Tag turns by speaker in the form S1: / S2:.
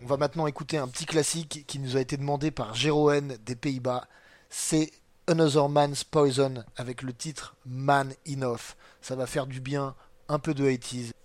S1: On va maintenant écouter un petit classique qui nous a été demandé par Jeroen des Pays-Bas. C'est Another Man's Poison avec le titre Man Enough. Ça va faire du bien, un peu de 80s.